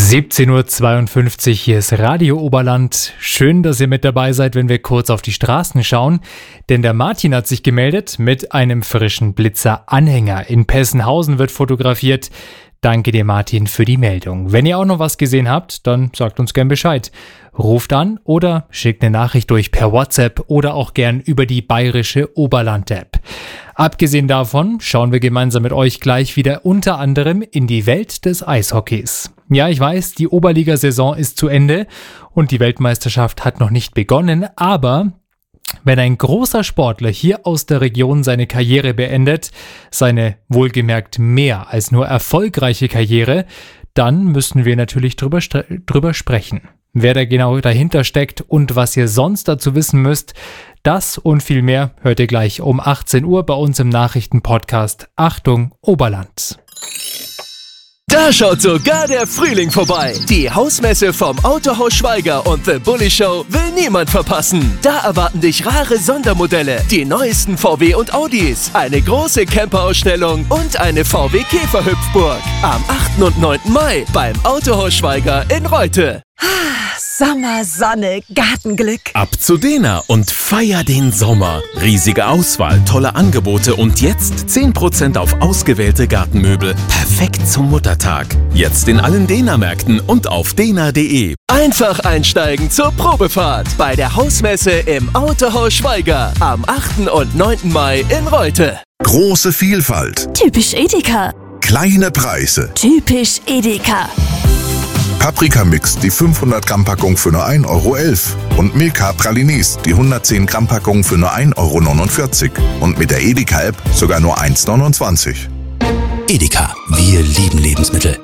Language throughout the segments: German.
17:52 Uhr, hier ist Radio Oberland. Schön, dass ihr mit dabei seid, wenn wir kurz auf die Straßen schauen. Denn der Martin hat sich gemeldet mit einem frischen Blitzer-Anhänger. In Pessenhausen wird fotografiert. Danke dir, Martin, für die Meldung. Wenn ihr auch noch was gesehen habt, dann sagt uns gern Bescheid. Ruft an oder schickt eine Nachricht durch per WhatsApp oder auch gern über die bayerische Oberland-App. Abgesehen davon schauen wir gemeinsam mit euch gleich wieder unter anderem in die Welt des Eishockeys. Ja, ich weiß, die Oberliga-Saison ist zu Ende und die Weltmeisterschaft hat noch nicht begonnen, aber wenn ein großer Sportler hier aus der Region seine Karriere beendet, seine wohlgemerkt mehr als nur erfolgreiche Karriere, dann müssen wir natürlich drüber sprechen. Wer da genau dahinter steckt und was ihr sonst dazu wissen müsst, das und viel mehr hört ihr gleich um 18 Uhr bei uns im Nachrichtenpodcast Achtung Oberland. Da schaut sogar der Frühling vorbei. Die Hausmesse vom Autohaus Schweiger und The Bully Show will niemand verpassen. Da erwarten dich rare Sondermodelle, die neuesten VW und Audis, eine große Camperausstellung und eine VW Käferhüpfburg. Am 8. und 9. Mai beim Autohaus Schweiger in Reute. Sommer, Sonne, Gartenglück. Ab zu Dena und feier den Sommer. Riesige Auswahl, tolle Angebote und jetzt 10% auf ausgewählte Gartenmöbel. Perfekt zum Muttertag. Jetzt in allen Dena-Märkten und auf dena.de. Einfach einsteigen zur Probefahrt bei der Hausmesse im Autohaus Schweiger am 8. und 9. Mai in Reute. Große Vielfalt. Typisch Edeka. Kleine Preise. Typisch Edeka. Paprika-Mix, die 500 Gramm Packung für nur 1,11 € und Milka Pralinis, die 110 Gramm Packung für nur 1,49 € und mit der Edeka-App sogar nur 1,29 €. Edeka, wir lieben Lebensmittel.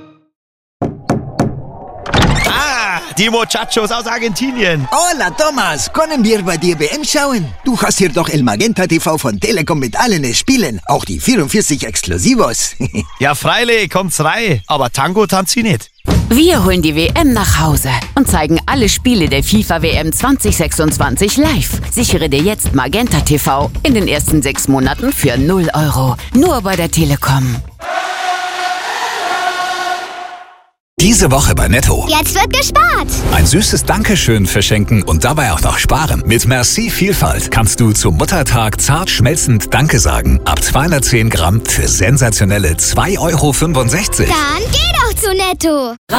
Die Muchachos aus Argentinien. Hola, Thomas. Können wir bei dir WM schauen? Du hast hier doch El Magenta TV von Telekom mit allen Spielen. Auch die 44 Exklusivos. Ja, freilich, kommt's rein. Aber Tango tanzt sie nicht. Wir holen die WM nach Hause und zeigen alle Spiele der FIFA WM 2026 live. Sichere dir jetzt Magenta TV in den ersten 6 Monaten für 0 €. Nur bei der Telekom. Diese Woche bei Netto. Jetzt wird gespart. Ein süßes Dankeschön verschenken und dabei auch noch sparen. Mit Merci Vielfalt kannst du zum Muttertag zart schmelzend Danke sagen. Ab 210 Gramm für sensationelle 2,65 €. Dann geh doch zu Netto.